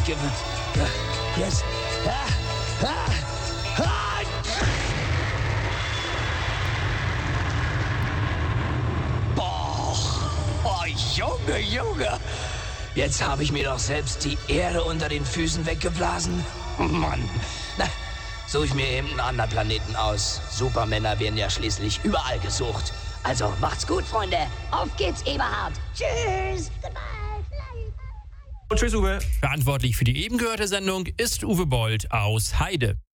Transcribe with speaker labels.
Speaker 1: Jetzt. Boah. Oh, Junge. Jetzt habe ich mir doch selbst die Erde unter den Füßen weggeblasen. Mann. Na, suche ich mir eben einen anderen Planeten aus. Supermänner werden ja schließlich überall gesucht. Also macht's gut, Freunde. Auf geht's, Eberhard. Tschüss. Goodbye.
Speaker 2: Tschüss, Uwe.
Speaker 3: Verantwortlich für die eben gehörte Sendung ist Uwe Bold aus Heide.